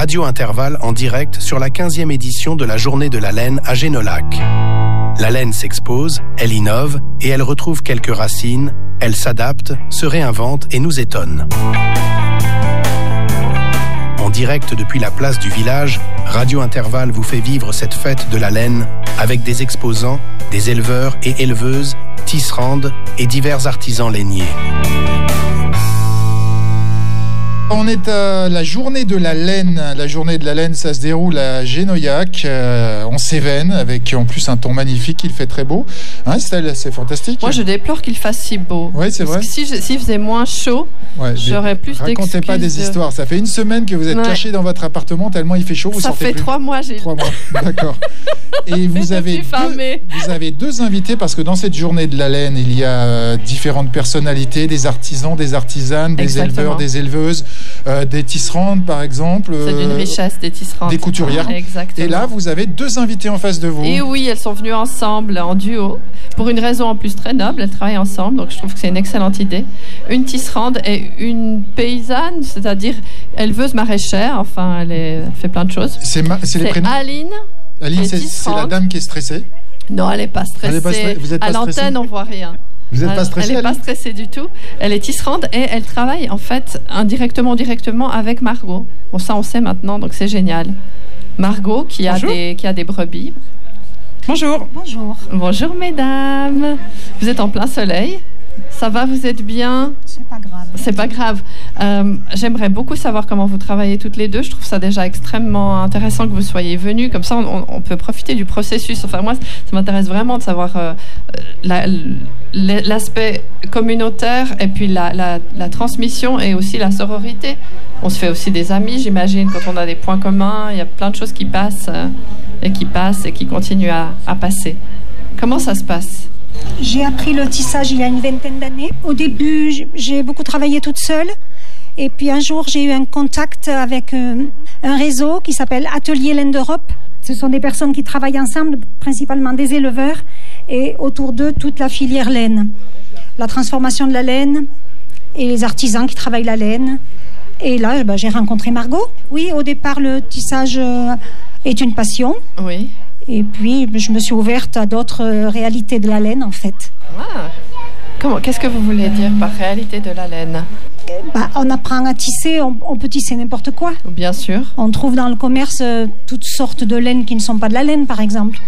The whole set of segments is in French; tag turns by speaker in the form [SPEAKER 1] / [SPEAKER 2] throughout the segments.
[SPEAKER 1] Radio Intervalle en direct sur la 15e édition de la Journée de la laine à Génolac. La laine s'expose, elle innove et elle retrouve quelques racines, elle s'adapte, se réinvente et nous étonne. En direct depuis la place du village, Radio Intervalle vous fait vivre cette fête de la laine avec des exposants, des éleveurs et éleveuses, tisserandes et divers artisans lainiers.
[SPEAKER 2] On est à la journée de la laine. La journée de la laine, ça se déroule à Génoyac, en Cévennes, avec en plus un temps magnifique. Il fait très beau. Hein, c'est fantastique.
[SPEAKER 3] Moi, je déplore qu'il fasse si beau.
[SPEAKER 2] Oui, c'est vrai.
[SPEAKER 3] S'il faisait moins chaud, j'aurais plus d'excuses.
[SPEAKER 2] Racontez pas des histoires. Ça fait une semaine que vous êtes caché dans votre appartement tellement il fait chaud. Vous
[SPEAKER 3] ça
[SPEAKER 2] sortez
[SPEAKER 3] fait
[SPEAKER 2] plus.
[SPEAKER 3] 3 mois,
[SPEAKER 2] 3 mois, d'accord. Et vous avez deux invités parce que dans cette journée de la laine, il y a différentes personnalités, des artisans, des artisanes, des éleveurs, des éleveuses. Des tisserandes par exemple.
[SPEAKER 3] C'est d'une richesse des tisserandes.
[SPEAKER 2] Des couturières.
[SPEAKER 3] Exactement.
[SPEAKER 2] Et là, vous avez 2 invités en face de vous.
[SPEAKER 3] Et oui, elles sont venues ensemble, en duo, pour une raison en plus très noble. Elles travaillent ensemble, donc je trouve que c'est une excellente idée. Une tisserande et une paysanne, c'est-à-dire éleveuse maraîchère. Enfin, elle fait plein de choses.
[SPEAKER 2] C'est les prénoms.
[SPEAKER 3] Aline.
[SPEAKER 2] Aline, c'est la dame qui est stressée.
[SPEAKER 3] Non, elle n'est pas stressée.
[SPEAKER 2] Vous êtes pas
[SPEAKER 3] à l'antenne,
[SPEAKER 2] stressée.
[SPEAKER 3] on voit rien.
[SPEAKER 2] Vous n'êtes pas stressée?
[SPEAKER 3] Elle n'est pas stressée du tout. Elle est tisserande et elle travaille en fait indirectement, directement avec Margot. Bon, ça on sait maintenant, donc c'est génial. Margot qui a des brebis.
[SPEAKER 4] Bonjour.
[SPEAKER 5] Bonjour.
[SPEAKER 3] Bonjour mesdames. Vous êtes en plein soleil. Ça va, vous êtes bien?
[SPEAKER 5] C'est pas grave.
[SPEAKER 3] C'est pas grave. J'aimerais beaucoup savoir comment vous travaillez toutes les deux. Je trouve ça déjà extrêmement intéressant que vous soyez venues. Comme ça, on peut profiter du processus. Enfin, moi, ça m'intéresse vraiment de savoir l'aspect communautaire et puis la transmission et aussi la sororité. On se fait aussi des amis, j'imagine, quand on a des points communs. Il y a plein de choses qui passent et qui continuent à passer. Comment ça se passe?
[SPEAKER 5] J'ai appris le tissage il y a une 20aine d'années. Au début, j'ai beaucoup travaillé toute seule. Et puis un jour, j'ai eu un contact avec un réseau qui s'appelle Atelier Laine d'Europe. Ce sont des personnes qui travaillent ensemble, principalement des éleveurs, et autour d'eux, toute la filière laine. La transformation de la laine et les artisans qui travaillent la laine. Et là, j'ai rencontré Margot. Oui, au départ, le tissage est une passion.
[SPEAKER 3] Oui.
[SPEAKER 5] Et puis, je me suis ouverte à d'autres réalités de la laine, en fait.
[SPEAKER 3] Ah. Qu'est-ce que vous voulez dire par réalité de la laine?
[SPEAKER 5] On apprend à tisser, on peut tisser n'importe quoi.
[SPEAKER 3] Bien sûr.
[SPEAKER 5] On trouve dans le commerce toutes sortes de laines qui ne sont pas de la laine, par exemple.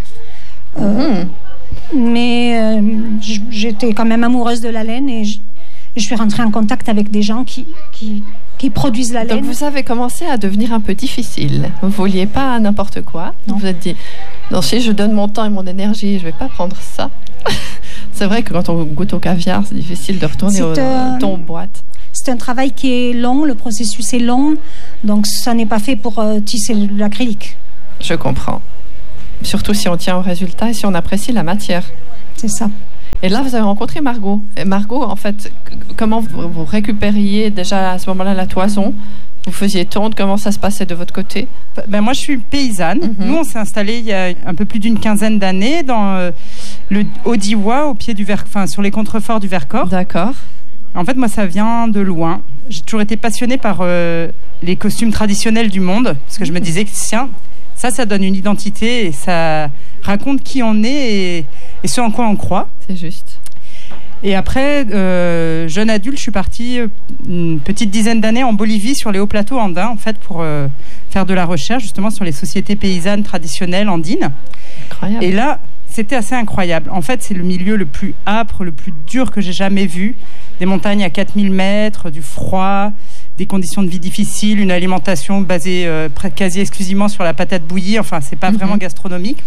[SPEAKER 5] Mais j'étais quand même amoureuse de la laine et je suis rentrée en contact avec des gens qui produisent la laine.
[SPEAKER 3] Donc vous avez commencé à devenir un peu difficile. Vous ne vouliez pas n'importe quoi.
[SPEAKER 5] Non.
[SPEAKER 3] Vous vous êtes dit, non, si je donne mon temps et mon énergie, je ne vais pas prendre ça. C'est vrai que quand on goûte au caviar, c'est difficile de retourner au thon boîte.
[SPEAKER 5] C'est un travail qui est long, le processus est long, donc ça n'est pas fait pour tisser l'acrylique.
[SPEAKER 3] Je comprends. Surtout si on tient au résultat et si on apprécie la matière.
[SPEAKER 5] C'est ça.
[SPEAKER 3] Et là, vous avez rencontré Margot. Et Margot, en fait, comment vous récupériez déjà à ce moment-là la toison? Vous faisiez tondre, comment ça se passait de votre côté?
[SPEAKER 4] Moi, je suis paysanne. Mm-hmm. Nous, on s'est installés il y a un peu plus d'une quinzaine d'années dans le Haut-Diois, au pied du sur les contreforts du Vercors.
[SPEAKER 3] D'accord.
[SPEAKER 4] En fait, moi, ça vient de loin. J'ai toujours été passionnée par les costumes traditionnels du monde, parce que je me disais que tiens, ça donne une identité et ça raconte qui on est et ce en quoi on croit.
[SPEAKER 3] C'est juste.
[SPEAKER 4] Et après, jeune adulte, je suis partie une petite dizaine d'années en Bolivie, sur les hauts plateaux andins, en fait, pour faire de la recherche justement sur les sociétés paysannes traditionnelles andines.
[SPEAKER 3] Incroyable.
[SPEAKER 4] Et là, c'était assez incroyable. En fait, c'est le milieu le plus âpre, le plus dur que j'ai jamais vu. Des montagnes à 4000 mètres, du froid, des conditions de vie difficiles, une alimentation basée quasi exclusivement sur la patate bouillie. Enfin, c'est pas vraiment gastronomique.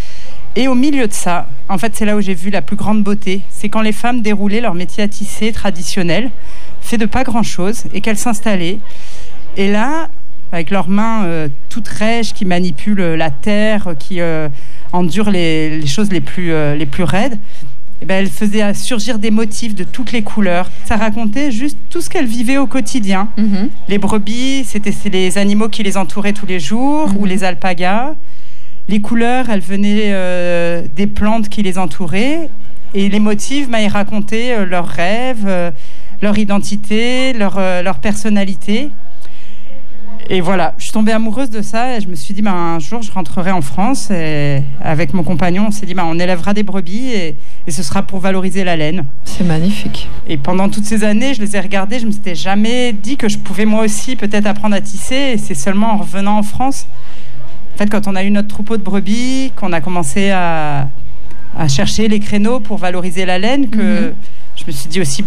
[SPEAKER 4] Et au milieu de ça, en fait, c'est là où j'ai vu la plus grande beauté. C'est quand les femmes déroulaient leur métier à tisser traditionnel, fait de pas grand-chose, et qu'elles s'installaient. Et là, avec leurs mains toutes rêches, qui manipulent la terre, qui endurent les choses les plus raides, et elles faisaient surgir des motifs de toutes les couleurs. Ça racontait juste tout ce qu'elles vivaient au quotidien. Mm-hmm. Les brebis, c'est les animaux qui les entouraient tous les jours, ou les alpagas. Les couleurs, elles venaient des plantes qui les entouraient. Et les motifs, ils racontaient leurs rêves, leur identité, leur personnalité. Et voilà, je suis tombée amoureuse de ça et je me suis dit, un jour, je rentrerai en France et avec mon compagnon, on s'est dit, on élèvera des brebis et ce sera pour valoriser la laine.
[SPEAKER 3] C'est magnifique.
[SPEAKER 4] Et pendant toutes ces années, je les ai regardées, je me suis jamais dit que je pouvais moi aussi peut-être apprendre à tisser et c'est seulement en revenant en France, en fait, quand on a eu notre troupeau de brebis, qu'on a commencé à chercher les créneaux pour valoriser la laine, que je me suis dit aussi,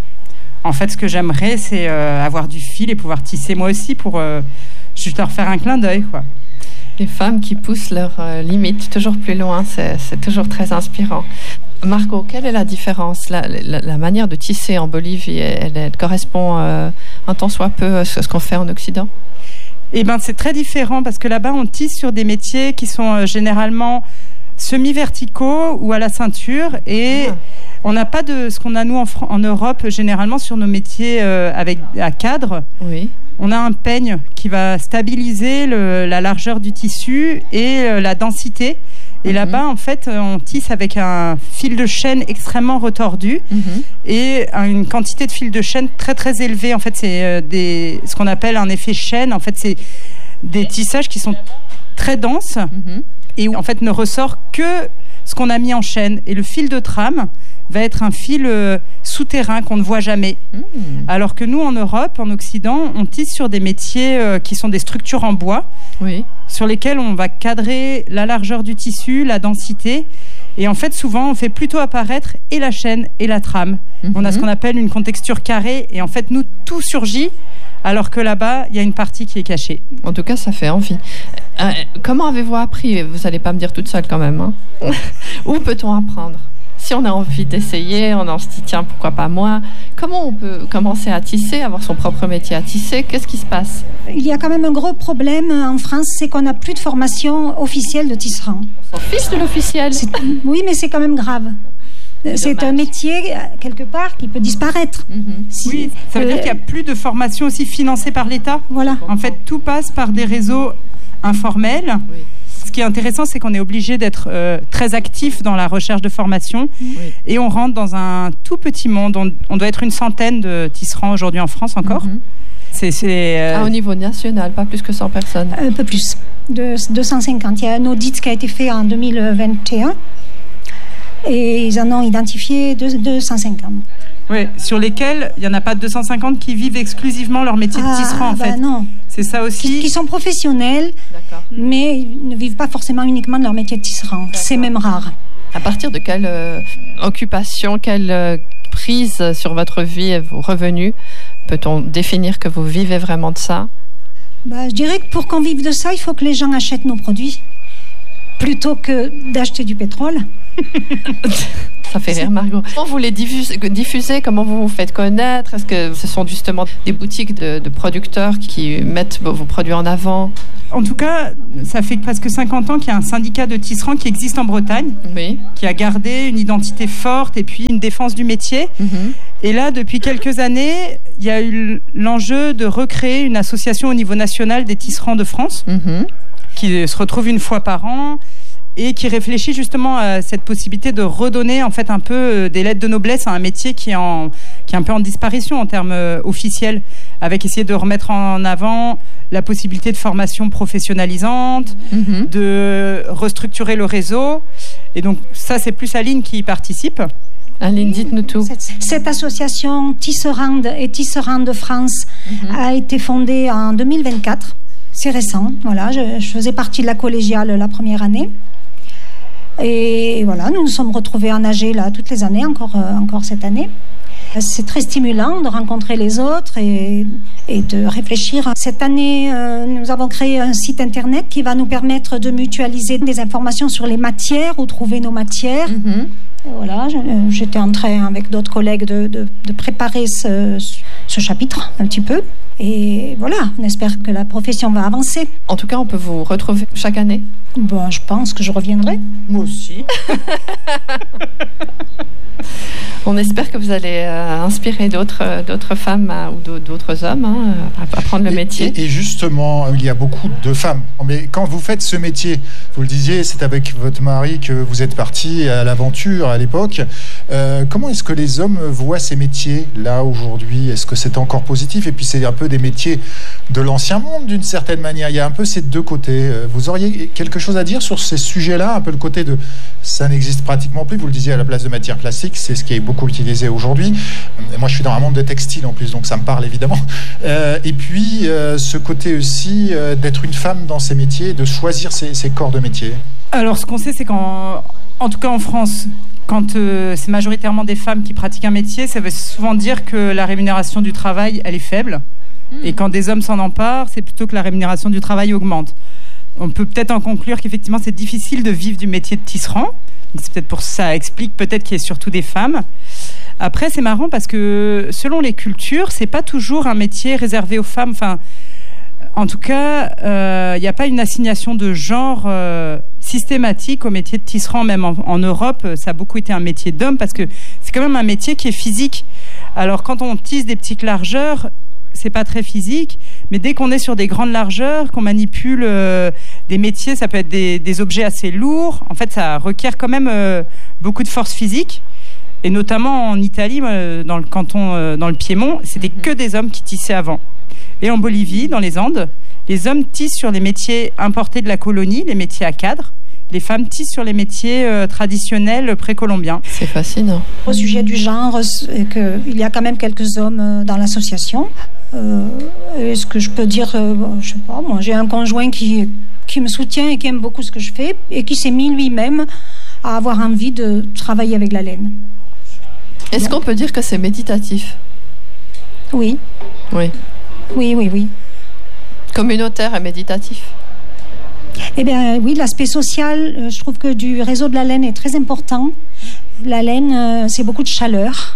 [SPEAKER 4] en fait, ce que j'aimerais, c'est avoir du fil et pouvoir tisser moi aussi pour juste leur faire un clin d'œil, quoi.
[SPEAKER 3] Les femmes qui poussent leurs limites toujours plus loin, c'est toujours très inspirant. Margot, quelle est la différence ? La manière de tisser en Bolivie, elle correspond un tant soit peu à ce qu'on fait en Occident ?
[SPEAKER 4] C'est très différent parce que là-bas, on tisse sur des métiers qui sont généralement semi-verticaux ou à la ceinture et on n'a pas de ce qu'on a nous en Europe généralement sur nos métiers avec à cadre.
[SPEAKER 3] Oui.
[SPEAKER 4] On a un peigne qui va stabiliser la largeur du tissu et la densité. Et là-bas, en fait, on tisse avec un fil de chêne extrêmement retordu et une quantité de fil de chêne très très élevée. En fait, c'est ce qu'on appelle un effet chêne. En fait, c'est des tissages qui sont très denses et en fait ne ressort que ce qu'on a mis en chêne. Et le fil de trame va être un fil souterrain qu'on ne voit jamais. Alors que nous, en Europe, en Occident, on tisse sur des métiers qui sont des structures en bois, sur lesquelles on va cadrer la largeur du tissu, la densité. Et en fait, souvent, on fait plutôt apparaître et la chaîne et la trame. On a ce qu'on appelle une contexture carrée. Et en fait, nous, tout surgit, alors que là-bas, il y a une partie qui est cachée.
[SPEAKER 3] En tout cas, ça fait envie. Comment avez-vous appris ? Vous n'allez pas me dire toute seule quand même. Hein. Où peut-on apprendre ? Si on a envie d'essayer, on se dit tiens, pourquoi pas moi ? Comment on peut commencer à tisser, avoir son propre métier à tisser ? Qu'est-ce qui se passe ?
[SPEAKER 5] Il y a quand même un gros problème en France, c'est qu'on n'a plus de formation officielle de tisserand.
[SPEAKER 3] On s'en fiche de l'officiel.
[SPEAKER 5] Oui, mais c'est quand même grave. C'est un métier, quelque part, qui peut disparaître.
[SPEAKER 4] Oui, ça veut dire qu'il n'y a plus de formation aussi financée par l'État.
[SPEAKER 5] Voilà.
[SPEAKER 4] En fait, tout passe par des réseaux informels. Oui. Ce qui est intéressant, c'est qu'on est obligé d'être très actif dans la recherche de formation et on rentre dans un tout petit monde. On doit être une centaine de tisserands aujourd'hui en France encore.
[SPEAKER 3] Au niveau national, pas plus que 100 personnes.
[SPEAKER 5] Un peu plus, de 250. Il y a un audit qui a été fait en 2021 et ils en ont identifié 250.
[SPEAKER 4] Oui, sur lesquels il n'y en a pas 250 qui vivent exclusivement leur métier de tisserand, en fait.
[SPEAKER 5] Non.
[SPEAKER 4] C'est ça aussi.
[SPEAKER 5] Qui sont professionnels, mais ils ne vivent pas forcément uniquement de leur métier de tisserand. C'est même rare.
[SPEAKER 3] À partir de quelle occupation, quelle prise sur votre vie et vos revenus peut-on définir que vous vivez vraiment de ça ?
[SPEAKER 5] Je dirais que pour qu'on vive de ça, il faut que les gens achètent nos produits plutôt que d'acheter du pétrole.
[SPEAKER 3] Ça fait rire Margot. Comment vous les diffusez ? Comment vous vous faites connaître ? Est-ce que ce sont justement des boutiques de producteurs qui mettent vos produits en avant ?
[SPEAKER 4] En tout cas, ça fait presque 50 ans qu'il y a un syndicat de tisserands qui existe en Bretagne, qui a gardé une identité forte et puis une défense du métier. Et là, depuis quelques années, il y a eu l'enjeu de recréer une association au niveau national des tisserands de France, qui se retrouve une fois par an et qui réfléchit justement à cette possibilité de redonner en fait un peu des lettres de noblesse à un métier qui est un peu en disparition en termes officiels, avec essayer de remettre en avant la possibilité de formation professionnalisante, de restructurer le réseau. Et donc ça, c'est plus Aline qui y participe.
[SPEAKER 3] Aline, dites-nous tout.
[SPEAKER 5] Cette association Tisserand et Tisserand de France a été fondée en 2024. C'est récent, voilà. Je faisais partie de la collégiale la première année. Et voilà, nous nous sommes retrouvés en AG là toutes les années, encore cette année. C'est très stimulant de rencontrer les autres et de réfléchir. Cette année, nous avons créé un site internet qui va nous permettre de mutualiser des informations sur les matières, où trouver nos matières. Voilà, j'étais en train avec d'autres collègues de préparer ce chapitre un petit peu. Et voilà, on espère que la profession va avancer.
[SPEAKER 3] En tout cas, on peut vous retrouver chaque année ?
[SPEAKER 5] Je pense que je reviendrai.
[SPEAKER 4] Moi aussi.
[SPEAKER 3] On espère que vous allez inspirer d'autres femmes ou d'autres hommes à prendre le métier.
[SPEAKER 2] Et justement, il y a beaucoup de femmes. Mais quand vous faites ce métier, vous le disiez, c'est avec votre mari que vous êtes parti à l'aventure à l'époque. Comment est-ce que les hommes voient ces métiers là aujourd'hui ? Est-ce que c'est encore positif ? Et puis c'est un peu des métiers de l'ancien monde d'une certaine manière. Il y a un peu ces deux côtés. Vous auriez quelque chose à dire sur ces sujets-là, un peu le côté de ça n'existe pratiquement plus, vous le disiez, à la place de matière plastique, c'est ce qui est beaucoup utilisé aujourd'hui. Moi je suis dans un monde de textile en plus, donc ça me parle évidemment. Et puis ce côté aussi d'être une femme dans ces métiers, de choisir ces corps de métier.
[SPEAKER 4] Alors ce qu'on sait, c'est qu'en tout cas en France, quand c'est majoritairement des femmes qui pratiquent un métier, ça veut souvent dire que la rémunération du travail, elle est faible. Et quand des hommes s'en emparent, c'est plutôt que la rémunération du travail augmente. On peut peut-être en conclure qu'effectivement, c'est difficile de vivre du métier de tisserand. Donc c'est peut-être pour ça explique peut-être qu'il y a surtout des femmes. Après, c'est marrant parce que selon les cultures, c'est pas toujours un métier réservé aux femmes. Enfin, en tout cas, il n'y a pas une assignation de genre systématique au métier de tisserand. Même en Europe, ça a beaucoup été un métier d'homme parce que c'est quand même un métier qui est physique. Alors, quand on tisse des petites largeurs, c'est pas très physique, mais dès qu'on est sur des grandes largeurs, qu'on manipule des métiers, ça peut être des objets assez lourds. En fait, ça requiert quand même beaucoup de force physique. Et notamment en Italie, dans le canton, dans le Piémont, c'était que des hommes qui tissaient avant. Et en Bolivie, dans les Andes, les hommes tissent sur les métiers importés de la colonie, les métiers à cadre. Les femmes tissent sur les métiers traditionnels précolombiens.
[SPEAKER 3] C'est fascinant.
[SPEAKER 5] Au sujet du genre, il y a quand même quelques hommes dans l'association. Est-ce que je peux dire, je sais pas, moi j'ai un conjoint qui me soutient et qui aime beaucoup ce que je fais et qui s'est mis lui-même à avoir envie de travailler avec la laine.
[SPEAKER 3] Est-ce qu'on peut dire que c'est méditatif ?
[SPEAKER 5] Oui.
[SPEAKER 3] Oui.
[SPEAKER 5] Oui.
[SPEAKER 3] Communautaire et méditatif ?
[SPEAKER 5] Eh bien oui, l'aspect social, je trouve que du réseau de la laine est très important. La laine, c'est beaucoup de chaleur.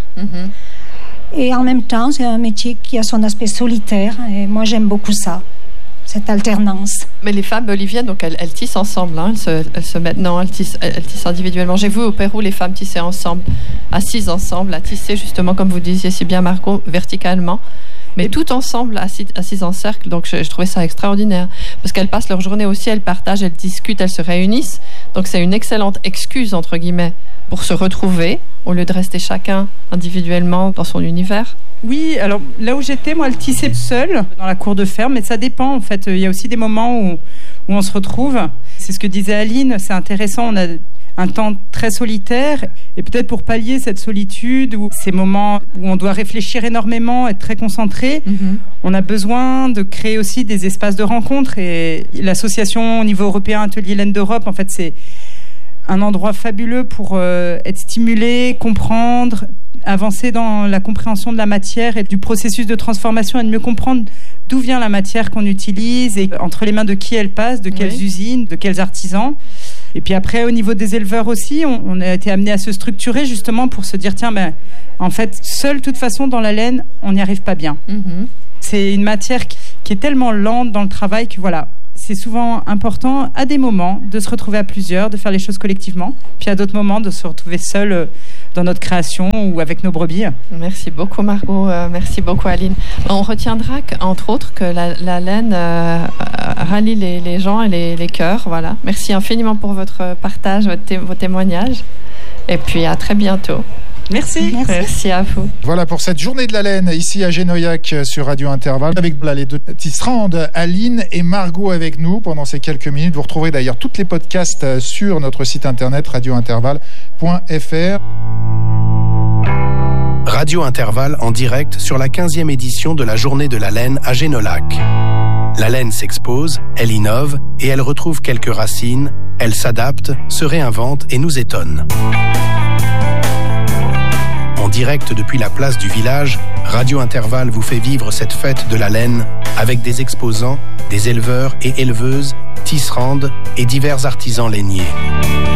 [SPEAKER 5] Et en même temps, c'est un métier qui a son aspect solitaire. Et moi, j'aime beaucoup ça, cette alternance.
[SPEAKER 3] Mais les femmes boliviennes, donc elles tissent ensemble. Hein, elles se mettent. Non, elles tissent individuellement. J'ai vu au Pérou les femmes tisser ensemble, assises ensemble, à tisser justement, comme vous disiez si bien, Margot, verticalement. Mais tout ensemble, assises en cercle. Donc, je trouvais ça extraordinaire. Parce qu'elles passent leur journée aussi, elles partagent, elles discutent, elles se réunissent. Donc, c'est une excellente excuse, entre guillemets, pour se retrouver, au lieu de rester chacun individuellement dans son univers.
[SPEAKER 4] Oui, alors là où j'étais, moi, elle tissait seule dans la cour de ferme. Mais ça dépend, en fait. Il y a aussi des moments où on se retrouve. C'est ce que disait Aline, c'est intéressant. On a un temps très solitaire et peut-être pour pallier cette solitude ou ces moments où on doit réfléchir énormément, être très concentré, on a besoin de créer aussi des espaces de rencontre et l'association au niveau européen Atelier Laine d'Europe, en fait, c'est un endroit fabuleux pour être stimulé, comprendre, avancer dans la compréhension de la matière et du processus de transformation et de mieux comprendre d'où vient la matière qu'on utilise et entre les mains de qui elle passe, de quelles usines, de quels artisans. Et puis après, au niveau des éleveurs aussi, on a été amené à se structurer justement pour se dire, tiens, en fait, seul, de toute façon, dans la laine, on n'y arrive pas bien. C'est une matière qui est tellement lente dans le travail que voilà, c'est souvent important à des moments de se retrouver à plusieurs, de faire les choses collectivement, puis à d'autres moments de se retrouver seul dans notre création ou avec nos brebis.
[SPEAKER 3] Merci beaucoup Margot, merci beaucoup Aline. On retiendra entre autres que la laine rallie les gens et les cœurs. Voilà. Merci infiniment pour votre partage, vos témoignages et puis à très bientôt.
[SPEAKER 4] Merci.
[SPEAKER 3] Merci à vous.
[SPEAKER 2] Voilà pour cette journée de la laine ici à Génoyac sur Radio Intervalle avec les deux tisserandes Aline et Margot avec nous pendant ces quelques minutes. Vous retrouverez d'ailleurs tous les podcasts sur notre site internet radiointervalle.fr.
[SPEAKER 1] Radio Intervalle en direct sur la 15e édition de la journée de la laine à Génolac. La laine s'expose, elle innove et elle retrouve quelques racines, elle s'adapte, se réinvente et nous étonne. En direct depuis la place du village, Radio Intervalle vous fait vivre cette fête de la laine avec des exposants, des éleveurs et éleveuses, tisserandes et divers artisans lainiers.